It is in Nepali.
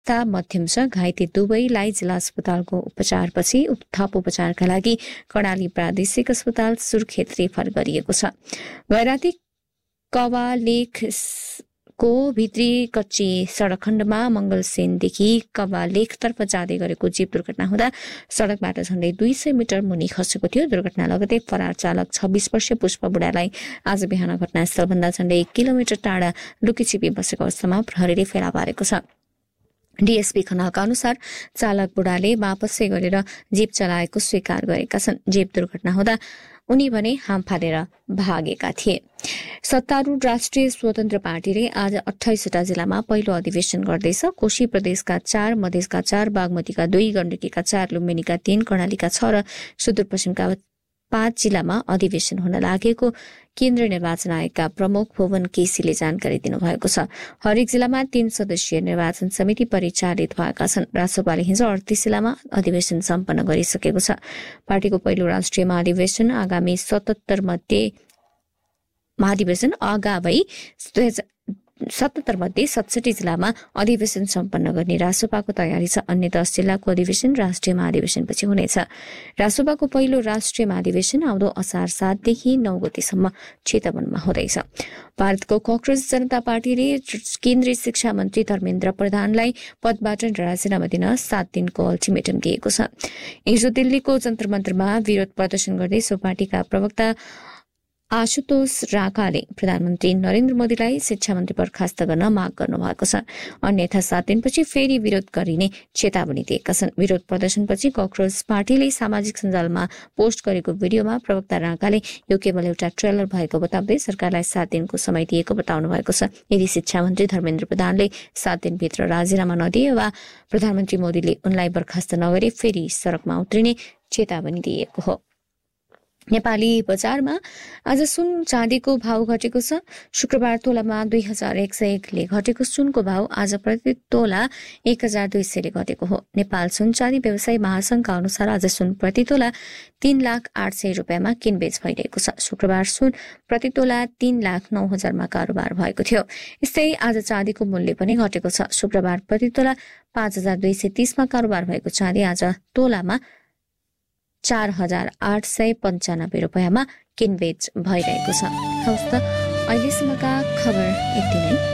मध्यम छ। घाइते दुवैलाई जिल्ला अस्पतालको उपचारपछि थप उपचारका लागि कर्णाली प्रादेशिक अस्पताल सुर्खेत रेफर गरिएको छ। गैराती कवालेखको भित्री कच्ची सडक खण्डमा मंगलसेनदेखि कवालेखतर्फ जाँदै गरेको जीप दुर्घटना हुँदा सडकबाट झण्डै 200 मिटर मुनि खसेको थियो। दुर्घटना लगतै फरार चालक 26 वर्षीय पुष्प बुढालाई आज बिहान घटनास्थलभन्दा झण्डै 1 किलोमिटर टाढा लुकीछिपी बसेको अवस्थामा प्रहरीले फेला पारेको छ। डीएसपी खनालका अनुसार चालक बुढाले वापसै गरेर जीप चलाएको स्वीकार गरेका छन्। जीप दुर्घटना हुँदा उनी भने हाम फालेर भागेका थिए। सत्तारूढ राष्ट्रिय स्वतन्त्र पार्टीले आज 28 वटा जिल्लामा पहिलो अधिवेशन गर्दैछ। कोशी प्रदेशका 4, मधेसका 4, बागमतीका 2, गण्डकीका 4, लुम्बिनीका 3, कर्णालीका 6 र सुदूरपश्चिमका 5 जिल्लामा अधिवेशन हुन लागेको केन्द्रीय निर्वाचन आयोगका प्रमुख भुवन केसीले जानकारी दिनुभएको छ। हरेक जिल्लामा 3 सदस्यीय निर्वाचन समिति परिचालित भएका छन्। रासोपाले हिजो 38 जिल्लामा अधिवेशन सम्पन्न गरिसकेको छ। पार्टीको पहिलो राष्ट्रिय महाधिवेशन आगामी 77 मध्ये 67 जिल्लामा अधिवेशन सम्पन्न गर्ने रासोपाको तयारी छ। अन्य 10 जिल्लाको अधिवेशन राष्ट्रिय महाधिवेशनपछि हुनेछ। रासोपाको पहिलो राष्ट्रिय महाधिवेशन आउँदो असार 7 देखि 9 गतेसम्म चितवनमा हुँदैछ। भारतको कांग्रेस जनता पार्टीले केन्द्रीय शिक्षा मन्त्री धर्मेन्द्र प्रधानलाई पदबाट राजीनामा दिन 7 दिनको अल्टिमेटम दिएको छ। हिजो दिल्लीको जन्तर मन्तरमा विरोध प्रदर्शन गर्दै सो पार्टीका प्रवक्ता आशुतोष राकाले प्रधानमन्त्री नरेन्द्र मोदीलाई शिक्षा मन्त्री बर्खास्त गर्न माग गर्नुभएको छ। अन्यथा 7 दिनपछि फेरि विरोध गरिने चेतावनी दिएका छन्। विरोध प्रदर्शनपछि कांग्रेस पार्टीले सामाजिक सञ्जालमा पोस्ट गरेको भिडियोमा प्रवक्ता राकाले यो केवल एउटा ट्रेलर भएको बताउँदै सरकारलाई 7 दिनको समय दिएको बताउनु भएको छ। यदि शिक्षा मन्त्री धर्मेन्द्र प्रधानले 7 दिनभित्र राजीनामा नदिए वा प्रधानमन्त्री मोदीले उनलाई बर्खास्त नगरे फेरि सड़कमा उत्रिने चेतावनी दिएको हो। नेपाली बजारमा आज सुन चाँदीको भाव घटेको छ। शुक्रबार तोलामा 2101 ले घटेको सुनको भाव आज प्रति तोला 1200 ले घटेको हो। नेपाल सुन चाँदी व्यवसायी महासंघका अनुसार आज सुन प्रति तोला 3,08,000 रुपियाँमा किनबेच भइरहेको छ। शुक्रबार सुन प्रति तोला 3,09,000 मा कारोबार भएको थियो। यस्तै आज चाँदीको मूल्य पनि घटेको छ। शुक्रबार प्रति तोला 5,230 मा कारोबार भएको चाँदी आज तोलामा 4,895 रुपियाँमा किनबेच भइरहेको छ। हवस् त अहिलेसम्मका खबर यति नै।